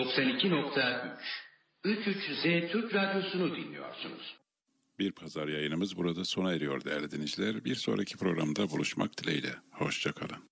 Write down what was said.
92.3 33Z Türk Radyosu'nu dinliyorsunuz. Bir pazar yayınımız burada sona eriyor değerli dinleyiciler. Bir sonraki programda buluşmak dileğiyle. Hoşça kalın.